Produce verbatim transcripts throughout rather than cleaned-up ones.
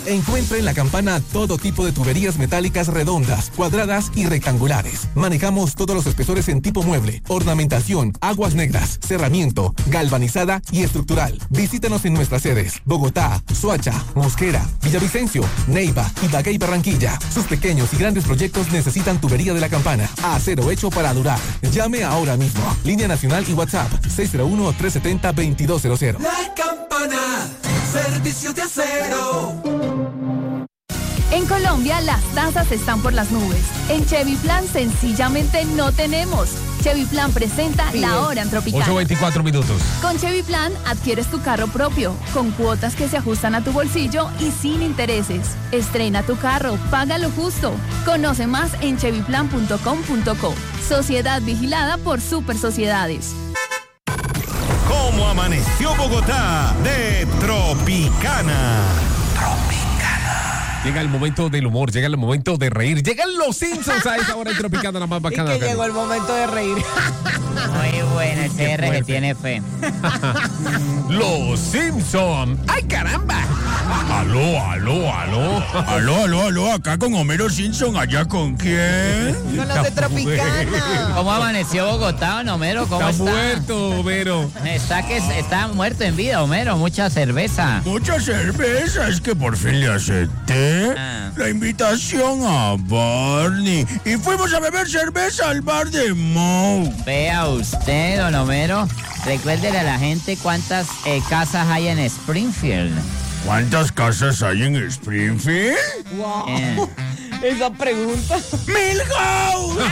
Encuentra en La Campana todo tipo de tuberías metálicas redondas, cuadradas y rectangulares. Manejamos todos los espesores en tipo mueble, ornamentación, aguas negras, cerramiento, galvanizada y estructural. Visítanos en nuestras sedes: Bogotá, Soacha, Mosquera, Villavicencio, Neiva, Ibagué y Barranquilla. Sus pequeños y grandes proyectos necesitan tubería de La Campana. Acero hecho para durar. Llame ahora mismo. Línea nacional y WhatsApp seis cero uno, tres siete cero, dos dos cero cero. La Campana, servicio de acero. En Colombia las tasas están por las nubes. En Chevy Plan sencillamente no tenemos. Chevy Plan presenta Bien. La hora en Tropicana. ocho veinticuatro minutos. Con Chevy Plan adquieres tu carro propio, con cuotas que se ajustan a tu bolsillo y sin intereses. Estrena tu carro, paga lo justo. Conoce más en chevy plan punto com punto co. Sociedad vigilada por Super Sociedades. ¿Cómo amaneció Bogotá? De Tropicana. Llega el momento del humor, llega el momento de reír. Llegan los Simpsons a esa hora en Tropicana, la más bacana. Y que llegó el momento de reír. Muy bueno, el C R que tiene fe. Los Simpsons. ¡Ay, caramba! Aló, aló, aló. Aló, aló, aló. Acá con Homero Simpson. ¿Allá con quién? Con los de Tropicana. ¿Cómo amaneció Bogotá, don Homero? ¿Cómo está? Está muerto, Homero. Está que está muerto en vida, Homero. Mucha cerveza. Mucha cerveza. Es que por fin le acepté ah. la invitación a Barney. Y fuimos a beber cerveza al bar de Moe. Vea usted, don Homero. Recuérdele a la gente cuántas eh, casas hay en Springfield. ¿Cuántas casas hay en Springfield? Wow. Eh. Esa pregunta. ¡Milhouse!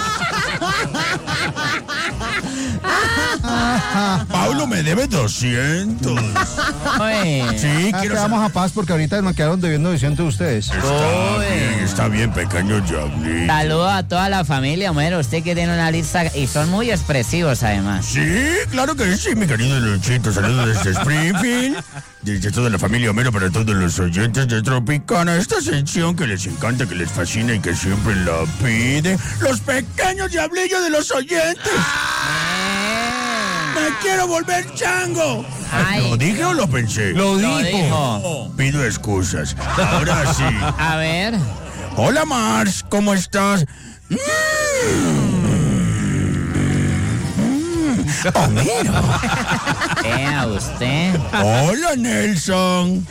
Paulo me debe doscientos. Oye. Sí, ah, quiero quedamos a paz porque ahorita me quedaron debiendo doscientos ustedes. Está Oye. bien, está bien, pequeño Diablito. Saludos a toda la familia, Homero. Usted que tiene una lista y son muy expresivos además. Sí, claro que sí, mi querido Luchito. Saludos desde Springfield, desde toda la familia Homero, para todos los oyentes de Tropicana. Esta sección que les encanta, que les fascina y que siempre la piden los pequeños diablillos de los oyentes. ¡Me quiero volver chango! Ay. ¿Lo dije o lo pensé? Lo, lo dijo. dijo. Pido excusas. Ahora sí. A ver. Hola, Mars. ¿Cómo estás? Mm. Homero. Vea usted. Hola, Nelson.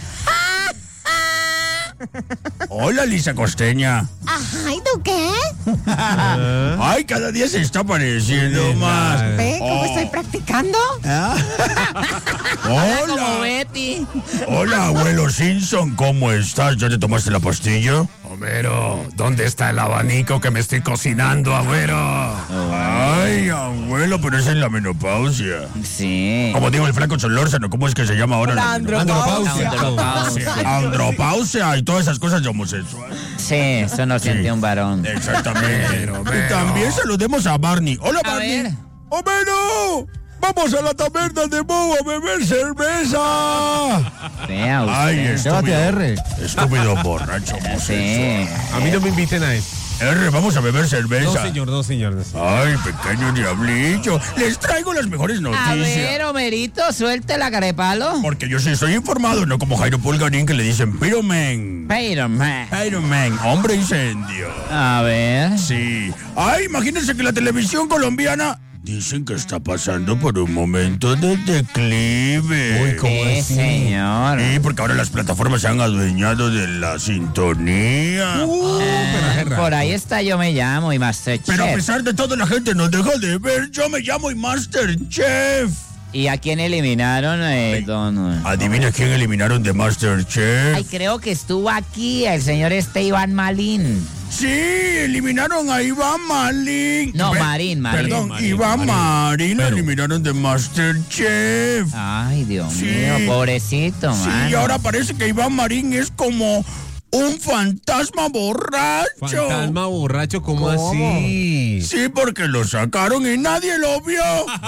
Hola, Lisa Costeña. Ajá, ¿y tú qué? Ay, cada día se está pareciendo más. ¿Ve cómo oh. estoy practicando? Hola. Como Betty. Hola, abuelo Simpson, ¿cómo estás? ¿Ya te tomaste la pastilla? Homero, ¿dónde está el abanico que me estoy cocinando, abuelo? Oh. Ay, abuelo, pero esa es la menopausia. Sí. Como digo el flaco Solórzano, ¿cómo es que se llama ahora? La andropausia. Andropausia. Andropausia y todas esas cosas de homosexual. Sí, eso no siente sí. un varón. Exactamente. Y también saludemos a Barney. Hola, a Barney. Ver. ¡Homero! ¡Vamos a la taberna de Moe a beber cerveza! Vea usted. Ay, estúpido. A R. Estúpido borracho. Sí. A mí no me inviten a eso. R, vamos a beber cerveza. No, señor, no, señor. No, señor. Ay, pequeño diablillo. Les traigo las mejores noticias. A ver, Homerito, suelte la carepalo. Porque yo sí estoy informado, no como Jairo Pulgarín que le dicen Pyroman. Pyroman. Pyroman, hombre incendio. A ver. Sí. Ay, imagínense que la televisión colombiana dicen que está pasando por un momento de declive. Uy, ¿cómo sí, así? Señor. Sí, porque ahora las plataformas se han adueñado de la sintonía. Uh, eh, pero por ahí está Yo Me Llamo y Masterchef. Pero a pesar de todo, la gente no deja de ver Yo Me Llamo y Masterchef. ¿Y a quién eliminaron, eh, don? Adivina quién eliminaron de Masterchef. Ay, creo que estuvo aquí el señor este Iván Malín. Sí, eliminaron a Iván Malín. No, Be- Marín, Marín. Perdón, Marín, Iván Marín. Marín lo eliminaron de Masterchef. Ay, Dios sí. mío, pobrecito, sí, mano. Sí, y ahora parece que Iván Marín es como un fantasma borracho. ¿Fantasma borracho? ¿Cómo, ¿Cómo? así? Sí, porque lo sacaron y nadie lo vio.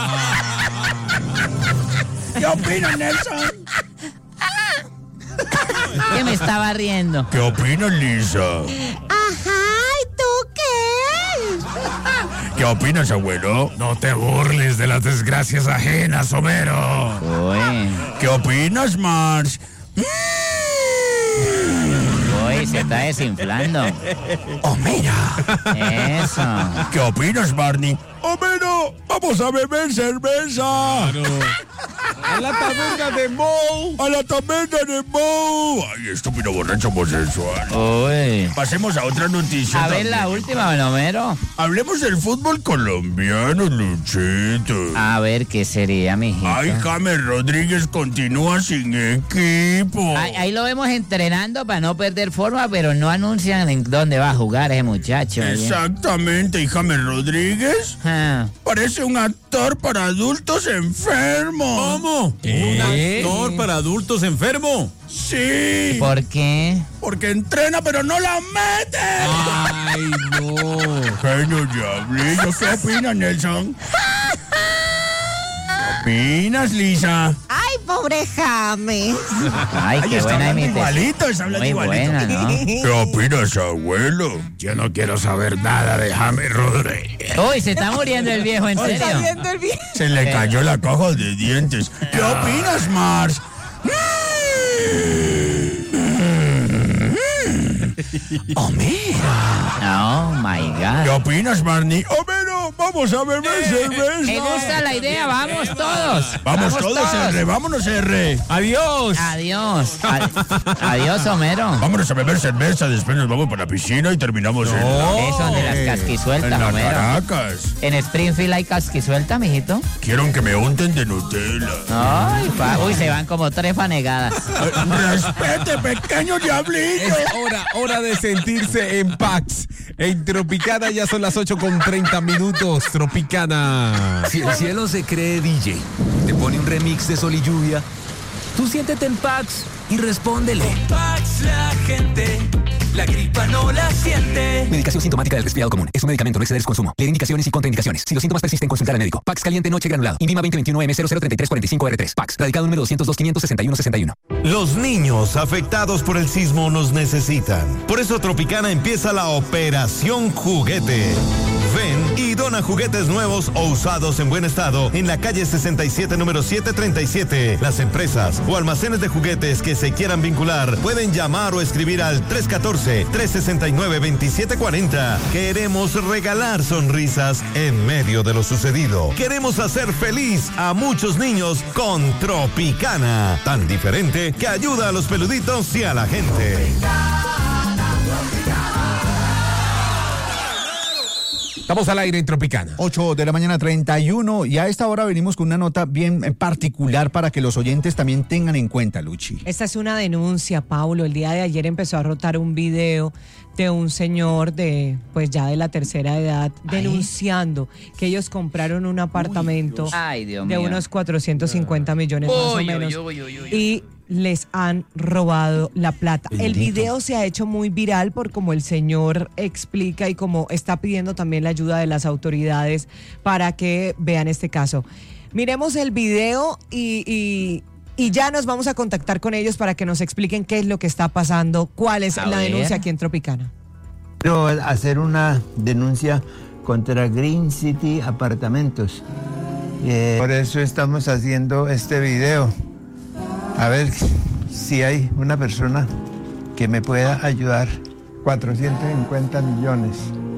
¿Qué opinas, Nelson? ¿Qué me estaba riendo? ¿Qué opinas, Lisa? Ajá, ¿y tú qué? ¿Qué opinas, abuelo? No te burles de las desgracias ajenas, Homero. Uy. ¿Qué opinas, Mars? Mm. está desinflando. Homero. Eso. ¿Qué opinas, Barney? Homero, vamos a beber cerveza. A la taberna de Moe. A la taberna de Moe. Ay, estúpido borracho homosexual. Uy. Pasemos a otra noticia. A ver la última, don Homero. Hablemos del fútbol colombiano, Luchito. A ver, ¿qué sería, mijito? Ay, James Rodríguez continúa sin equipo. Ahí, ahí lo vemos entrenando para no perder forma, pero no anuncian en dónde va a jugar ese muchacho. Exactamente, y James Rodríguez ah. parece un actor para adultos enfermos. ¿Cómo? ¿Un actor para adultos enfermos? Sí. ¿Por qué? Porque entrena pero no la mete. Ay, no. Genio diablillo, ¿qué opinas, Nelson? ¿Qué opinas, Lisa? Ay, pobre James. Ay, qué está buena hablando imitación. igualito, está hablando Muy igualito. buena, ¿no? ¿Qué opinas, abuelo? Yo no quiero saber nada de James Rodríguez. Uy, se está muriendo el viejo, ¿en Se está serio? viendo el viejo. Se le Eh. cayó la caja de dientes. ¿Qué opinas, Mars? Homero. Oh, my God. ¿Qué opinas, Barney? Homero, vamos a beber cerveza. ¿Te gusta la idea? ¡Vamos todos! Vamos, todos, R, vámonos, R. Adiós. Adiós. Ad- Adiós, Homero. Vámonos a beber cerveza, después nos vamos para la piscina y terminamos en, la- Eso de las en casquisueltas, las Homero. Caracas. ¿En Springfield hay casquisuelta, mijito? Quiero que me unten de Nutella. Ay, pa- uy, se van como tres fanegadas. Respete, pequeño diablillo. Es hora, hora de sentirse en Pax. En Tropicana ya son las ocho con treinta minutos. Tropicana. Si el cielo se cree D J, te pone un remix de Sol y Lluvia, tú siéntete en Pax y respóndele. Pax la gente, la gripa no la siente. Medicación sintomática del resfriado común. Es un medicamento, no exceder su consumo. Leer indicaciones y contraindicaciones. Si los síntomas persisten, consultar al médico. Pax caliente noche granulado. Invima veinte veintiuno M cero cero treinta y tres cuarenta y cinco R tres. Pax. Radicado número doscientos dos quinientos sesenta y uno sesenta y uno. Los niños afectados por el sismo nos necesitan. Por eso Tropicana empieza la Operación Juguete. Ven y dona juguetes nuevos o usados en buen estado en la calle sesenta y siete, número setecientos treinta y siete. Las empresas o almacenes de juguetes que se quieran vincular pueden llamar o escribir al tres uno cuatro, tres seis nueve, dos siete cuatro cero. Queremos regalar sonrisas en medio de lo sucedido. Queremos hacer feliz a muchos niños con Tropicana, tan diferente que ayuda a los peluditos y a la gente. Estamos al aire en Tropicana. ocho de la mañana, treinta y uno, y a esta hora venimos con una nota bien particular para que los oyentes también tengan en cuenta, Luchi. Esta es una denuncia, Paulo. El día de ayer empezó a rotar un video de un señor de, pues ya de la tercera edad, Ay. denunciando que ellos compraron un apartamento Uy, Ay, Dios de mío. unos cuatrocientos cincuenta millones más o Uy, uy, menos. uy, uy, uy. Y les han robado la plata. El video se ha hecho muy viral por como el señor explica y como está pidiendo también la ayuda de las autoridades para que vean este caso. Miremos el video y, y, y ya nos vamos a contactar con ellos para que nos expliquen qué es lo que está pasando, cuál es A la ver. denuncia aquí en Tropicana. Quiero hacer una denuncia contra Green City Apartamentos. Eh, por eso estamos haciendo este video. A ver si hay una persona que me pueda ayudar. cuatrocientos cincuenta millones.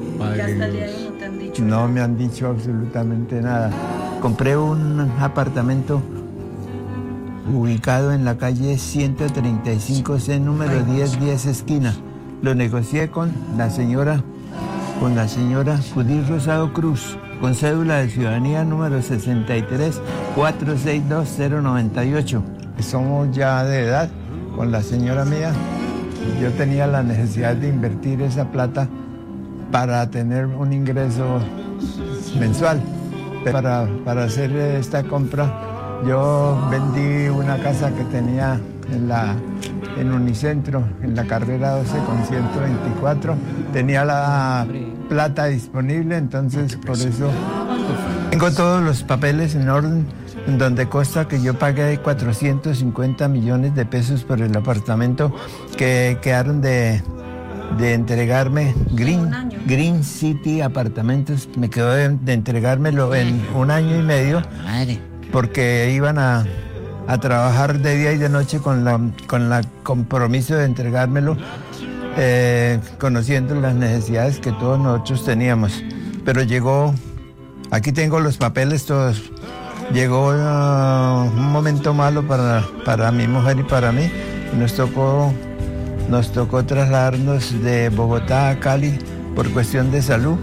No me han dicho absolutamente nada. Compré un apartamento ubicado en la calle ciento treinta y cinco C, número diez diez esquina. Lo negocié con la señora, con la señora Judith Rosado Cruz, con cédula de ciudadanía número sesenta y tres, cuatrocientos sesenta y dos, cero noventa y ocho. Somos ya de edad con la señora mía. Yo tenía la necesidad de invertir esa plata para tener un ingreso mensual. Para, para hacer esta compra, yo vendí una casa que tenía en, la, en Unicentro, en la carrera doce con ciento veinticuatro. Tenía la plata disponible, entonces por eso tengo todos los papeles en orden, en donde consta que yo pagué cuatrocientos cincuenta millones de pesos por el apartamento que quedaron de, de entregarme. Green, Green City Apartamentos me quedó de, de entregármelo en un año y medio, porque iban a, a trabajar de día y de noche con la con la compromiso de entregármelo eh, conociendo las necesidades que todos nosotros teníamos. Pero llegó, aquí tengo los papeles todos, llegó uh, un momento malo para, para mi mujer y para mí. Nos tocó, nos tocó trasladarnos de Bogotá a Cali por cuestión de salud.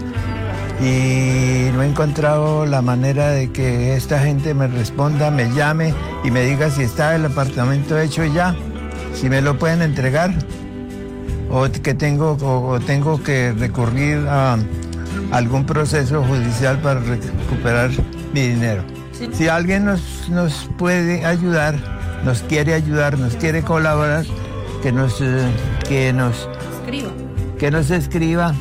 Y no he encontrado la manera de que esta gente me responda, me llame y me diga si está el apartamento hecho ya, si me lo pueden entregar o que tengo, o, o tengo que recurrir a algún proceso judicial para recuperar mi dinero. Sí. Si alguien nos, nos puede ayudar, nos quiere ayudar, nos quiere colaborar, que nos, eh, que nos escriba. Que nos escriba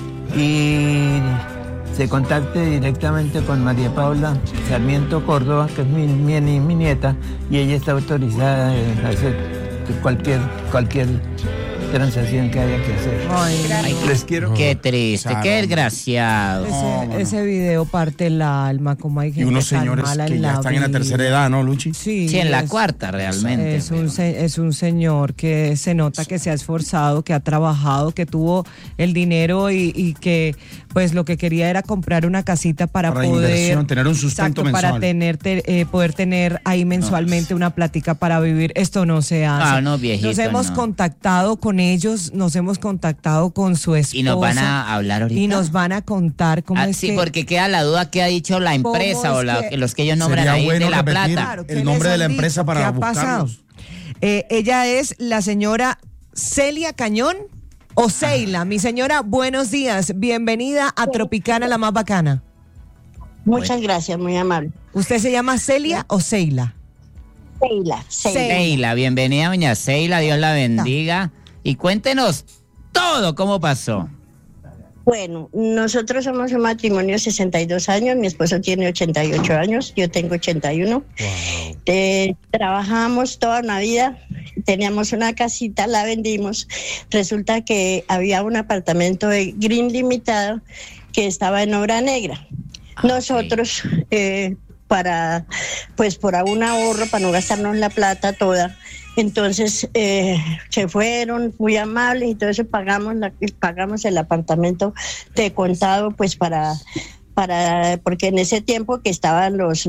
y se contacte directamente con María Paula Sarmiento Córdoba, que es mi, mi, mi nieta, y ella está autorizada a hacer cualquier, cualquier transacción que haya que hacer. Ay, les quiero. Qué triste, qué desgraciado. Ese, oh, bueno. ese video parte el alma, como hay gente y unos señores tan mala que en ya la están en la vida. tercera edad, ¿no, Luchi? Sí, Sí, en la es- cuarta realmente. Es un, se- es un señor que se nota que se ha esforzado, que ha trabajado, que tuvo el dinero y, y que pues lo que quería era comprar una casita para, Para poder inversión, tener un sustento exacto, para mensual. tener te- eh, poder tener ahí mensualmente una plática para vivir. Esto no se hace. Ah, no, viejito, nos hemos no. contactado con ellos, nos hemos contactado con su esposa Y nos van a hablar ahorita. y nos van a contar cómo Ah, es sí, que porque queda la duda que ha dicho la ¿Cómo empresa es o la- que- los que ellos nombran Sería ahí bueno de La repetir Plata. Claro, el ¿qué nombre les de la han empresa dicho? para ¿Qué ha pasado? buscarlos. Eh, ella es la señora Celia Cañón o Seila. Mi señora, buenos días. Bienvenida a Tropicana, la más bacana. Muchas gracias, muy amable. ¿Usted se llama Celia o Seila? Seila, Seila. Seila, bienvenida, doña Seila, Dios la bendiga. Y cuéntenos todo cómo pasó. Bueno, nosotros somos un matrimonio de sesenta y dos años, mi esposo tiene ochenta y ocho años, yo tengo ochenta y uno. Wow. Eh, trabajamos toda una vida, teníamos una casita, la vendimos. Resulta que había un apartamento de Green Limitado que estaba en obra negra. Ah, nosotros, okay. eh, para, pues por un ahorro, para no gastarnos la plata toda, entonces eh, se fueron muy amables y todo eso, pagamos la, pagamos el apartamento de contado, pues para, para porque en ese tiempo que estaban los,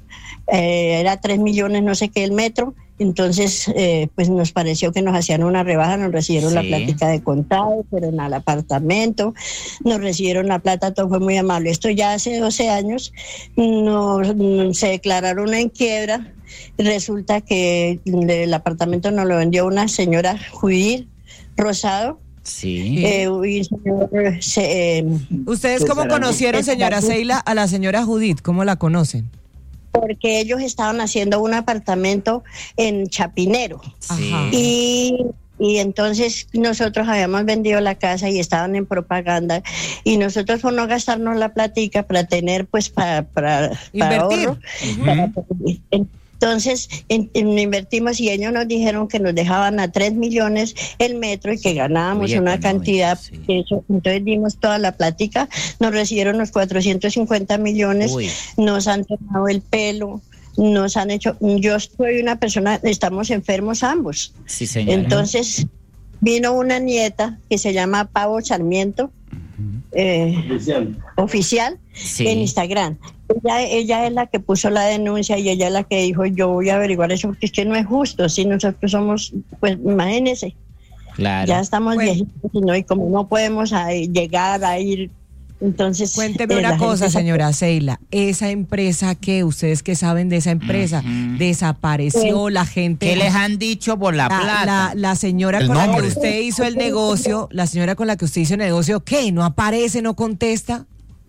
eh, era tres millones no sé qué el metro, entonces eh, pues nos pareció que nos hacían una rebaja, nos recibieron sí. la plática de contado, pero en el apartamento nos recibieron la plata, todo fue muy amable. Esto ya hace doce años, nos, se declararon en quiebra. Resulta que el apartamento nos lo vendió una señora Judith Rosado. Sí. Eh, y señor, se, eh, ¿Ustedes cómo conocieron, señora Seila, a la señora Judith? ¿Cómo la conocen? Porque ellos estaban haciendo un apartamento en Chapinero. Sí. Y Y entonces nosotros habíamos vendido la casa y estaban en propaganda y nosotros por no gastarnos la platica para tener pues para, para, para invertir. ahorro, uh-huh. para, entonces en, en, invertimos y ellos nos dijeron que nos dejaban a tres millones el metro y que ganábamos Uy, una cantidad. Sí. Eso, entonces dimos toda la plática, nos recibieron los cuatrocientos cincuenta millones, Uy. Nos han tomado el pelo. Nos han hecho, yo soy una persona, estamos enfermos ambos. Sí, señora. Entonces vino una nieta que se llama Pavo Sarmiento, uh-huh. eh, oficial, oficial sí. en Instagram. Ella, ella es la que puso la denuncia y ella es la que dijo, yo voy a averiguar eso porque es que no es justo, si nosotros somos, pues imagínense, claro. ya estamos bueno. viejitos, ¿no? Y como no podemos a, llegar a ir. Entonces, cuénteme eh, una cosa, señora Seila, esa empresa que ustedes que saben de esa empresa uh-huh. desapareció, sí. la gente. ¿Qué les han dicho por la, la plata? La, la señora el con nombre. la que usted hizo el negocio, la señora con la que usted hizo el negocio, ¿qué? ¿No aparece, no contesta?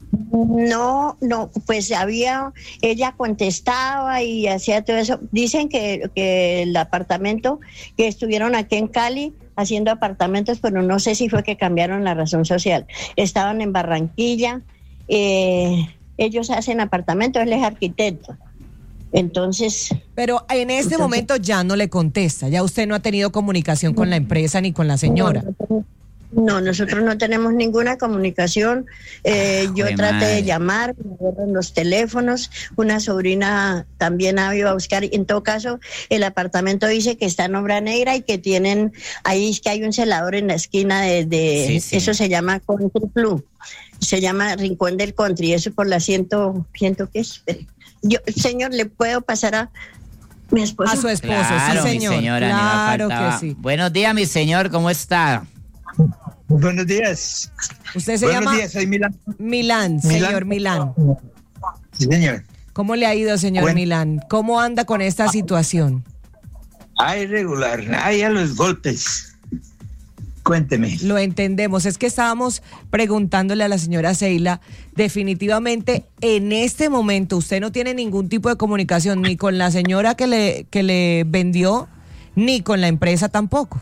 No, no, pues había, ella contestaba y hacía todo eso. Dicen que, que el apartamento que estuvieron aquí en Cali haciendo apartamentos, pero no sé si fue que cambiaron la razón social. Estaban en Barranquilla, eh, ellos hacen apartamentos, él es arquitecto. Entonces... Pero en este entonces, momento ya no le contesta, ya usted no ha tenido comunicación con la empresa ni con la señora. No, No, nosotros no tenemos ninguna comunicación. Eh, yo Jue traté madre. de llamar, me borran los teléfonos. Una sobrina también ha ido a buscar. En todo caso, el apartamento dice que está en obra negra y que tienen, ahí es que hay un celador en la esquina de, de Sí, sí. eso se llama Country Club. Se llama Rincón del Country, eso por la ciento, ciento ¿qué es? Espere. Yo, señor, ¿le puedo pasar a mi esposo? A su esposo, Claro, sí, mi señor. señora, ni más Claro faltaba. que sí. Buenos días, mi señor, ¿cómo está? Buenos días. Usted se Buenos llama días, soy Milán. Milán, señor Milán. Sí, señor. ¿Cómo le ha ido, señor Bueno. Milán? ¿Cómo anda con esta situación? Ay, regular. Ay, a los golpes. Cuénteme. Lo entendemos. Es que estábamos preguntándole a la señora Seila, definitivamente en este momento usted no tiene ningún tipo de comunicación ni con la señora que le, que le vendió, ni con la empresa tampoco.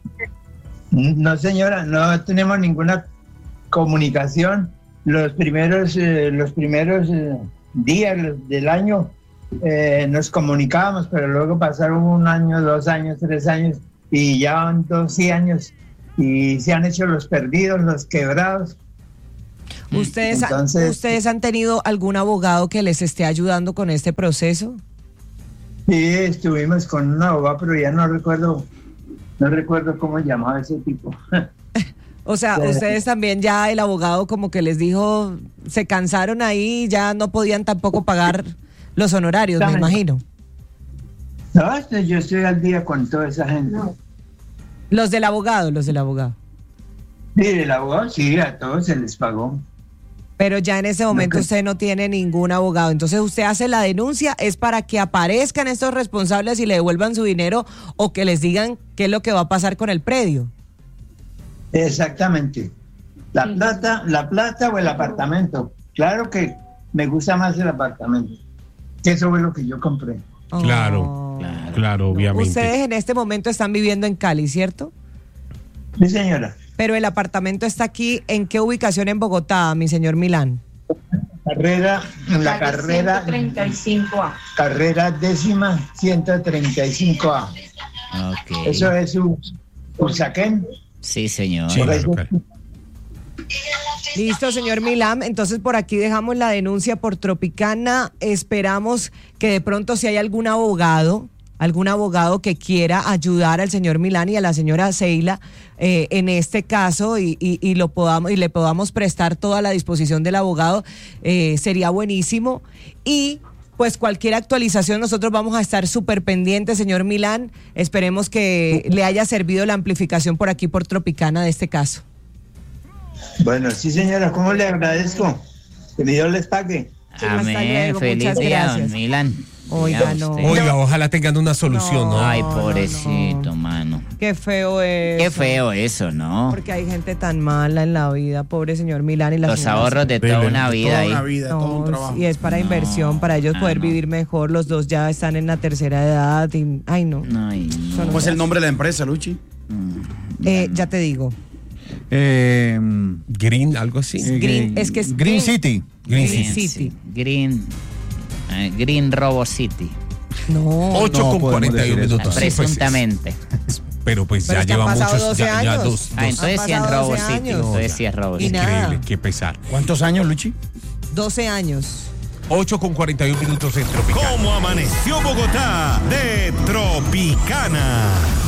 No, señora, no tenemos ninguna comunicación. Los primeros, eh, los primeros eh, días del año eh, nos comunicábamos, pero luego pasaron un año, dos años, tres años y ya van doce años y se han hecho los perdidos, los quebrados. ¿Ustedes, Entonces- ¿Ustedes han tenido algún abogado que les esté ayudando con este proceso? Sí, estuvimos con un abogado, pero ya no recuerdo, no recuerdo cómo llamaba ese tipo. O sea, Sí. ustedes también ya el abogado como que les dijo, se cansaron ahí, ya no podían tampoco pagar los honorarios, me imagino. No, este, yo estoy al día con toda esa gente. Los del abogado, los del abogado. Mire, el abogado sí, a todos se les pagó. Pero ya en ese momento que- usted no tiene ningún abogado. Entonces usted hace la denuncia, es para que aparezcan estos responsables y le devuelvan su dinero o que les digan qué es lo que va a pasar con el predio. Exactamente. La plata, la plata o el apartamento. Claro que me gusta más el apartamento. Que eso fue lo que yo compré. Claro, claro, obviamente. Ustedes en este momento están viviendo en Cali, ¿cierto? Sí, señora. Pero el apartamento está aquí, ¿en qué ubicación en Bogotá, mi señor Milán? Carrera, en la carrera. treinta y cinco A. Carrera décima ciento treinta y cinco A. Ok. Eso es su Usaquén. Sí, señor. Por ahí- Listo, señor Milán. Entonces por aquí dejamos la denuncia por Tropicana. Esperamos que de pronto si hay algún abogado, algún abogado que quiera ayudar al señor Milán y a la señora Seila eh, en este caso y, y, y lo podamos y le podamos prestar toda la disposición del abogado, eh, sería buenísimo. Y pues cualquier actualización nosotros vamos a estar súper pendientes, señor Milán. Esperemos que le haya servido la amplificación por aquí por Tropicana de este caso. Bueno, sí, señora, ¿cómo le agradezco? Que Dios les pague. Amén. luego, Feliz muchas día, gracias. don Milan. Oiga, Vea no. usted. Oiga, ojalá tengan una solución, ¿no? Ay, pobrecito, mano. Qué feo es. Qué feo eso, ¿no? Porque hay gente tan mala en la vida, pobre señor Milán y la Los señora ahorros de Seila. toda una vida ahí. No, y es para inversión, para ellos poder vivir mejor. Los dos ya están en la tercera edad. Y, ay, no. Eso no ¿Cómo es se el nombre de la empresa, Luchi? Eh, ya te digo. Eh, Green, algo así. Green, es que es Green City. Green Green City. City. Green, eh, Green Robo City. No. ocho no con podemos cuarenta y uno decir eso. minutos. Sí, pues, Presuntamente. pero pues Pero ya es que han lleva pasado muchos. doce Ya, ya años. dos. Ah, dos. entonces sí en pasado Robo doce City. años. Entonces sí es Robo Y City. nada. Increíble, qué pesar. ¿Cuántos años, Luchi? doce años. ocho con cuarenta y uno minutos en Tropicana. ¿Cómo amaneció Bogotá de Tropicana?